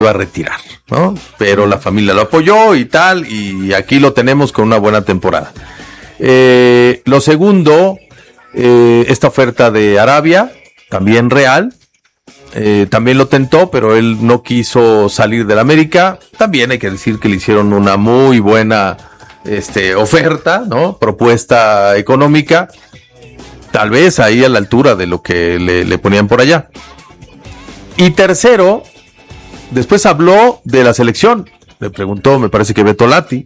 a retirar, ¿no? Pero la familia lo apoyó y tal, y aquí lo tenemos con una buena temporada. Lo segundo, esta oferta de Arabia, también real, también lo tentó, pero él no quiso salir del América. También hay que decir que le hicieron una muy buena oferta, ¿no? Propuesta económica, tal vez ahí a la altura de lo que le ponían por allá. Y tercero, después habló de la selección. Le preguntó, me parece que Beto Lati,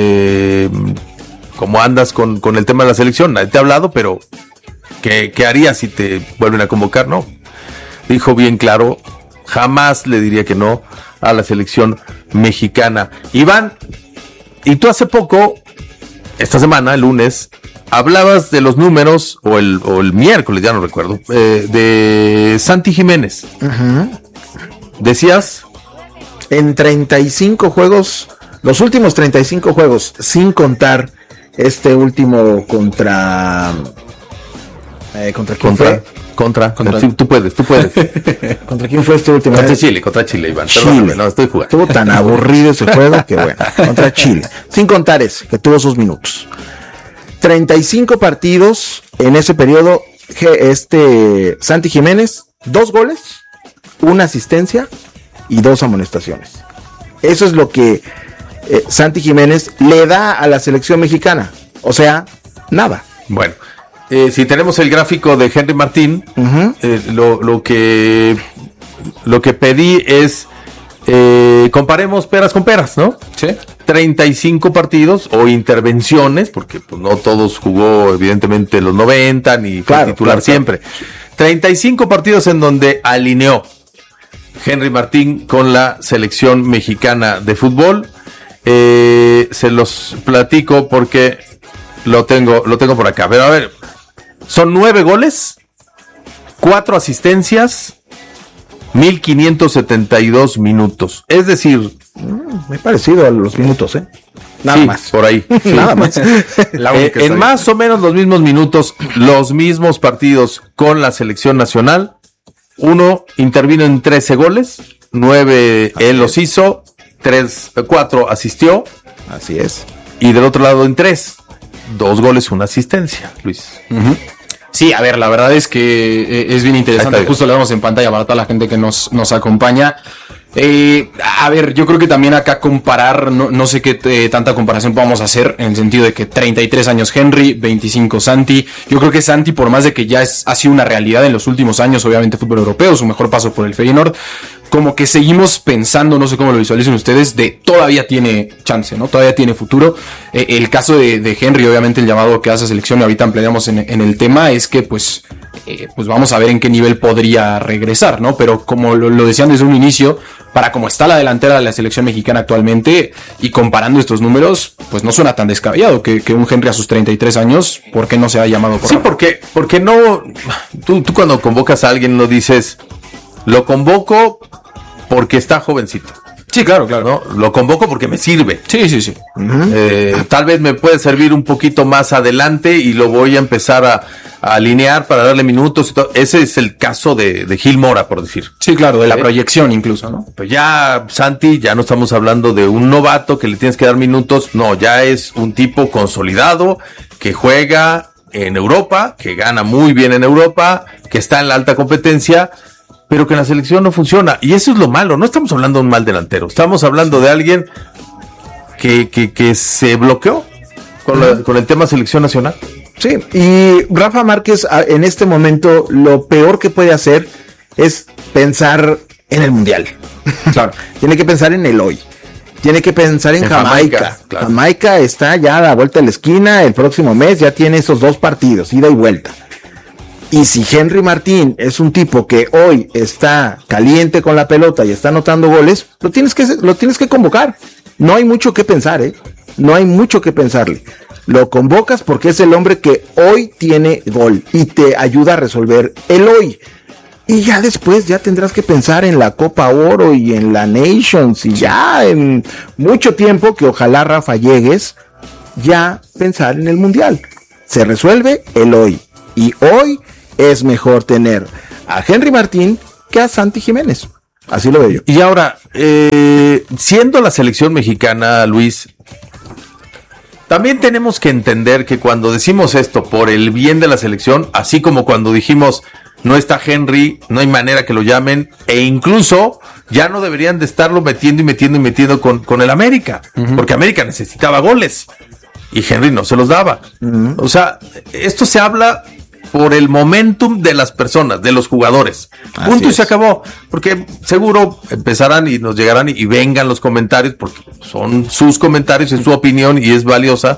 ¿cómo andas con el tema de la selección? Nadie te ha hablado, pero ¿qué harías si te vuelven a convocar? No. Dijo bien claro, jamás le diría que no a la selección mexicana. Iván, y tú hace poco, esta semana, el lunes, hablabas de los números, o el miércoles, ya no recuerdo, de Santi Jiménez. Uh-huh. Decías... En 35 juegos, los últimos 35 juegos, sin contar este último contra ¿quién fue? Contra. Tú puedes. ¿Contra quién fue este último? Contra Chile, Iván. Chile. No, estoy jugando. Estuvo tan aburrido ese juego que bueno, contra Chile. Sin contar ese, que tuvo sus minutos. 35 partidos en ese periodo, Santi Jiménez, 2 goles, 1 asistencia y 2 amonestaciones. Eso es lo que Santi Jiménez le da a la selección mexicana. O sea, nada. Bueno, si tenemos el gráfico de Henry Martín, uh-huh. Lo que pedí es comparemos peras con peras, ¿no? Sí. 35 partidos o intervenciones, porque pues, no todos jugó evidentemente los 90 ni fue titular siempre. 35 partidos en donde alineó Henry Martín con la selección mexicana de fútbol. Se los platico porque lo tengo por acá. Pero a ver, son 9 goles, 4 asistencias, 1572 minutos. Es decir, me he parecido a los minutos, Nada sí, más. Por ahí. Sí. Nada más. En más o menos los mismos minutos, los mismos partidos con la selección nacional. Uno intervino en 13 goles, 9 él los hizo, 4 asistió. Así es. Y del otro lado en 3, 2 goles, 1 asistencia, Luis. Uh-huh. Sí, a ver, la verdad es que es bien interesante. Justo lo vemos en pantalla para toda la gente que nos acompaña. A ver, yo creo que también acá comparar, no sé qué tanta comparación podamos hacer, en el sentido de que 33 años Henry, 25 Santi. Yo creo que Santi, por más de que ya ha sido una realidad en los últimos años, obviamente fútbol europeo, su mejor paso por el Feyenoord, como que seguimos pensando, no sé cómo lo visualicen ustedes, de todavía tiene chance, ¿no? Todavía tiene futuro. El caso de Henry, obviamente el llamado que hace a selección, y ahorita ampliamos en el tema, es que pues vamos a ver en qué nivel podría regresar, ¿no? Pero como lo decían desde un inicio, para como está la delantera de la selección mexicana actualmente, y comparando estos números, pues no suena tan descabellado que un Henry a sus 33 años, ¿por qué no se ha llamado por Sí, porque no, tú cuando convocas a alguien no dices, lo convoco porque está jovencito. Sí, claro. ¿No? Lo convoco porque me sirve. Sí. Uh-huh. Tal vez me puede servir un poquito más adelante y lo voy a empezar a alinear para darle minutos y todo. Ese es el caso de Gil Mora, por decir. Sí, claro, de la proyección incluso, ¿no? Pues ya, Santi, ya no estamos hablando de un novato que le tienes que dar minutos. No, ya es un tipo consolidado que juega en Europa, que gana muy bien en Europa, que está en la alta competencia, pero que en la selección no funciona. Y eso es lo malo. No estamos hablando de un mal delantero. Estamos hablando de alguien que se bloqueó con el tema selección nacional. Sí, y Rafa Márquez en este momento lo peor que puede hacer es pensar en el Mundial. Claro. Tiene que pensar en el hoy. Tiene que pensar en Jamaica. Claro. Jamaica está ya a la vuelta de la esquina. El próximo mes ya tiene esos 2 partidos, ida y vuelta. Y si Henry Martín es un tipo que hoy está caliente con la pelota y está anotando goles, lo tienes que convocar. No hay mucho que pensar, No hay mucho que pensarle. Lo convocas porque es el hombre que hoy tiene gol y te ayuda a resolver el hoy. Y ya después ya tendrás que pensar en la Copa Oro y en la Nations y ya en mucho tiempo que ojalá Rafa llegues, ya pensar en el Mundial. Se resuelve el hoy. Y hoy es mejor tener a Henry Martín que a Santi Jiménez. Así lo veo yo. Y ahora, siendo la selección mexicana, Luis, también tenemos que entender que cuando decimos esto por el bien de la selección, así como cuando dijimos no está Henry, no hay manera que lo llamen, e incluso ya no deberían de estarlo metiendo con el América, porque América necesitaba goles y Henry no se los daba. O sea, esto se habla por el momentum de las personas, de los jugadores. Punto y se acabó. Porque seguro empezarán y nos llegarán y vengan los comentarios, porque son sus comentarios, es su opinión y es valiosa.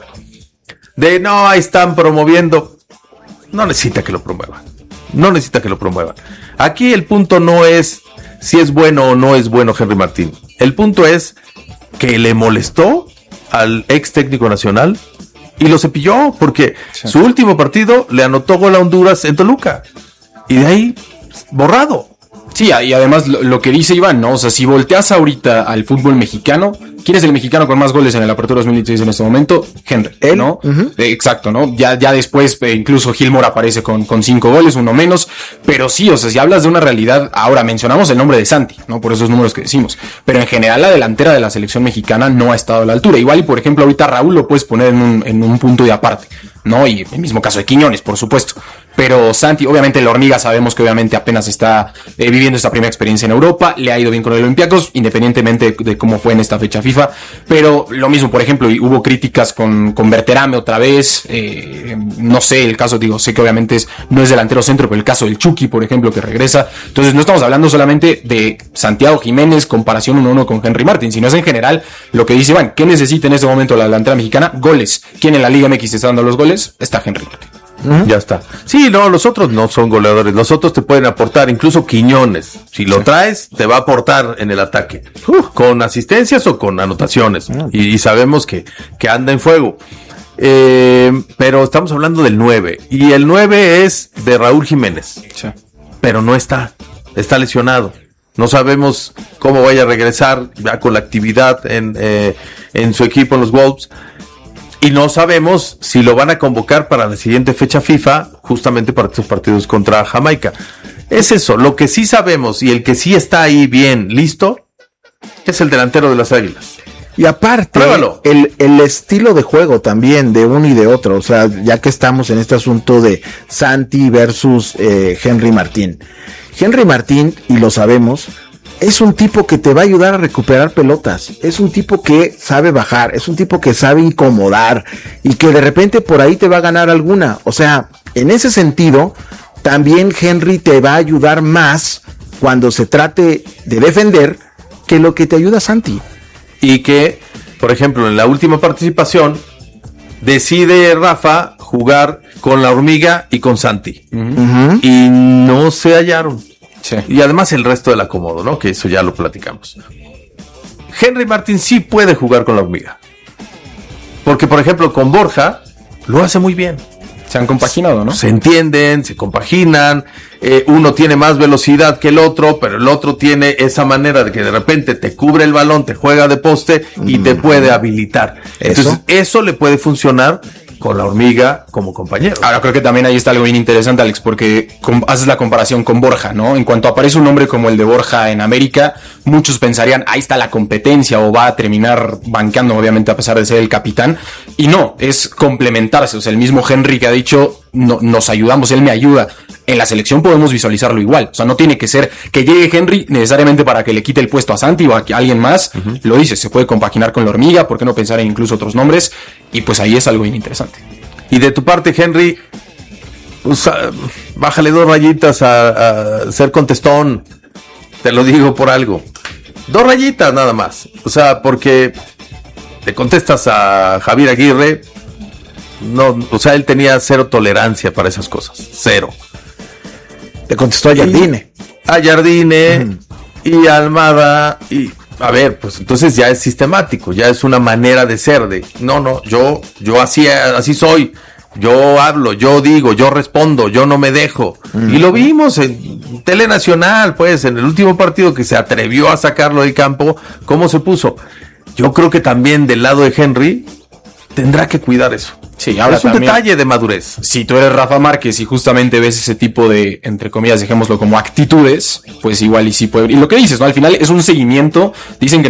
De no, ahí están promoviendo. No necesita que lo promuevan. No necesita que lo promuevan. Aquí el punto no es si es bueno o no es bueno Henry Martín. El punto es que le molestó al ex técnico nacional y lo cepilló, porque su último partido le anotó gol a Honduras en Toluca. Y de ahí, borrado. Sí, y además lo que dice Iván, ¿no? O sea, si volteas ahorita al fútbol mexicano, ¿quién es el mexicano con más goles en el Apertura 2016 en este momento? Henry, ¿no? Exacto, ¿no? Ya después incluso Gilmore aparece con 5 goles, uno menos, pero sí, o sea, si hablas de una realidad, ahora mencionamos el nombre de Santi, ¿no? Por esos números que decimos, pero en general la delantera de la selección mexicana no ha estado a la altura. Igual y por ejemplo ahorita Raúl lo puedes poner en un punto de aparte, ¿no? Y el mismo caso de Quiñones, por supuesto. Pero Santi, obviamente la Hormiga sabemos que obviamente apenas está viviendo esta primera experiencia en Europa, le ha ido bien con el Olympiacos, independientemente de cómo fue en esta fecha FIFA, pero lo mismo, por ejemplo, hubo críticas con Berterame otra vez, no sé, el caso, digo, sé que obviamente no es delantero centro, pero el caso del Chucky, por ejemplo, que regresa, entonces no estamos hablando solamente de Santiago Jiménez, comparación 1-1 con Henry Martín, sino es en general lo que dice Iván, ¿qué necesita en este momento la delantera mexicana? Goles. ¿Quién en la Liga MX está dando los goles? Está Henry Martín. Ya está. Sí, no, los otros no son goleadores. Los otros te pueden aportar, incluso Quiñones. Si lo traes, te va a aportar en el ataque. Con asistencias o con anotaciones. Y sabemos que anda en fuego. Pero estamos hablando del 9. Y el 9 es de Raúl Jiménez. Sí. Pero no está. Está lesionado. No sabemos cómo vaya a regresar ya con la actividad en su equipo, en los Wolves. Y no sabemos si lo van a convocar para la siguiente fecha FIFA, justamente para estos partidos contra Jamaica. Es eso, lo que sí sabemos y el que sí está ahí bien listo, es el delantero de las Águilas. Y aparte, el estilo de juego también de uno y de otro, o sea, ya que estamos en este asunto de Santi versus Henry Martín. Henry Martín, y lo sabemos, es un tipo que te va a ayudar a recuperar pelotas, es un tipo que sabe bajar, es un tipo que sabe incomodar y que de repente por ahí te va a ganar alguna. O sea, en ese sentido, también Henry te va a ayudar más cuando se trate de defender que lo que te ayuda Santi. Y que, por ejemplo, en la última participación, decide Rafa jugar con la Hormiga y con Santi. Y no se hallaron. Sí. Y además el resto del acomodo, ¿no? Que eso ya lo platicamos. Henry Martín sí puede jugar con la Hormiga. Porque, por ejemplo, con Borja lo hace muy bien. Se han compaginado, ¿no? Se entienden, se compaginan. Uno tiene más velocidad que el otro, pero el otro tiene esa manera de que de repente te cubre el balón, te juega de poste y te puede habilitar. Entonces, eso le puede funcionar con la Hormiga como compañero. Ahora creo que también ahí está algo bien interesante, Alex, porque haces la comparación con Borja, ¿no? En cuanto aparece un nombre como el de Borja en América, muchos pensarían, ahí está la competencia o va a terminar banqueando, obviamente, a pesar de ser el capitán. Y no, es complementarse. O sea, el mismo Henry que ha dicho, no, nos ayudamos, él me ayuda. En la selección podemos visualizarlo igual. O sea, no tiene que ser que llegue Henry necesariamente para que le quite el puesto a Santi o a alguien más. Lo dice, se puede compaginar con la Hormiga, ¿por qué no pensar en incluso otros nombres? Y pues ahí es algo bien interesante. Y de tu parte, Henry, pues, bájale 2 rayitas a ser contestón. Te lo digo por algo. 2 rayitas nada más. O sea, porque te contestas a Javier Aguirre. No, o sea, él tenía 0 tolerancia para esas cosas. 0. Te contestó a Jardine. A Jardine y a Almada. Y a ver, pues entonces ya es sistemático, ya es una manera de ser. De no, yo así soy. Yo hablo, yo digo, yo respondo, yo no me dejo. Y lo vimos en Telenacional, pues, en el último partido que se atrevió a sacarlo del campo, cómo se puso. Yo creo que también del lado de Henry tendrá que cuidar eso. Sí, ahora es un detalle de madurez. Si tú eres Rafa Márquez y justamente ves ese tipo de, entre comillas, dejémoslo como actitudes, pues igual y sí puede. Y lo que dices, ¿no? Al final es un seguimiento. Dicen que